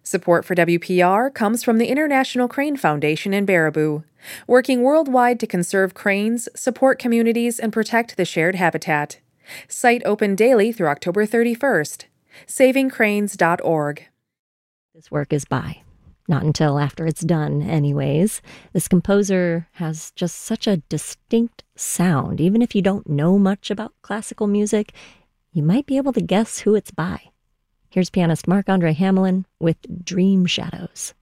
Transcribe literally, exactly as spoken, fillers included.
Support for W P R comes from the International Crane Foundation in Baraboo, working worldwide to conserve cranes, support communities, and protect the shared habitat. Site open daily through October thirty-first. saving cranes dot org. This work is by. Not until after it's done, anyways. This composer has just such a distinct sound. Even if you don't know much about classical music, you might be able to guess who it's by. Here's pianist Marc-Andre Hamelin with Dream Shadows.